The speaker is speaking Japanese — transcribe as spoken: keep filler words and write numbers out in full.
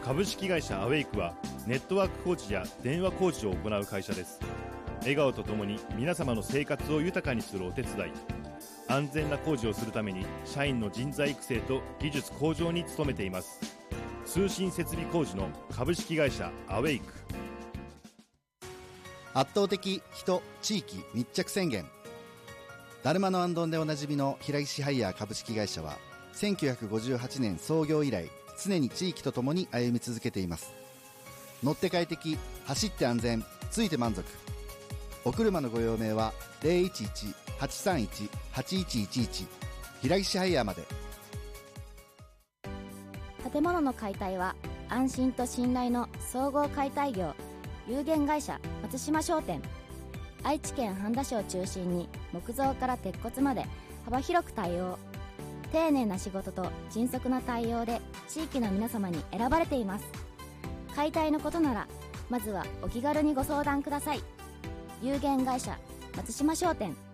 株式会社アウェイクはネットワーク工事や電話工事を行う会社です。笑顔とともに皆様の生活を豊かにするお手伝い、安全な工事をするために社員の人材育成と技術向上に努めています。通信設備工事の株式会社アウェイク。 圧倒的人地域密着宣言。だるまのあんどんでおなじみの平石ハイヤー株式会社はせんきゅうひゃくごじゅうはちねん創業以来、常に地域とともに歩み続けています。乗って快適、走って安全、ついて満足。お車のご用命は ゼロいちいち はちさんいち はちいちいちいち 平石ハイヤーまで。 建物の解体は安心と信頼の総合解体業、有限会社松島商店。愛知県半田市を中心に木造から鉄骨まで幅広く対応。丁寧な仕事と迅速な対応で地域の皆様に選ばれています。解体のことならまずはお気軽にご相談ください。有限会社松島商店。